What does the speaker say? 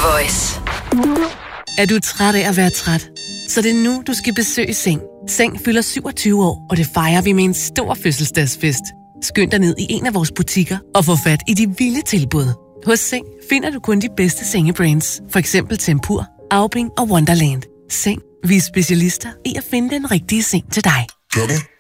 The Voice. Er du træt af at være træt? Så det er nu, du skal besøge Seng. Seng fylder 27 år, og det fejrer vi med en stor fødselsdagsfest. Skynd dig ned i en af vores butikker og få fat i de vilde tilbud. Hos Seng finder du kun de bedste sengebrands. For eksempel Tempur, Aubing og Wonderland. Seng. Vi er specialister i at finde den rigtige seng til dig.